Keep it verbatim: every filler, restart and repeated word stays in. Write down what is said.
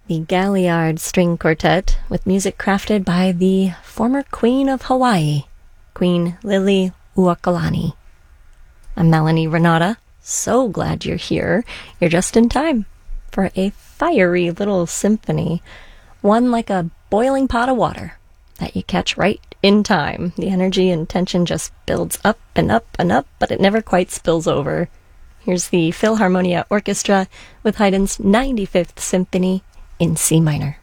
the Galliard String Quartet with music crafted by the former Queen of Hawaii, Queen Lili Uokalani. I'm Melanie Renata. So glad you're here. You're just in time for a fiery little symphony, one like a boiling pot of water that you catch right in time. The energy and tension just builds up and up and up, but it never quite spills over. Here's the Philharmonia Orchestra with Haydn's ninety-fifth Symphony in C minor.